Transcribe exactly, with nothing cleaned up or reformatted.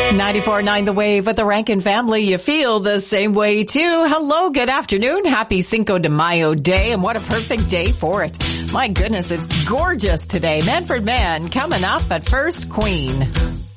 ninety-four point nine The Wave with the Rankin family. You feel the same way too. Hello, good afternoon. Happy Cinco de Mayo day, and what a perfect day for it. My goodness, it's gorgeous today. Manfred Mann coming up, but first, Queen.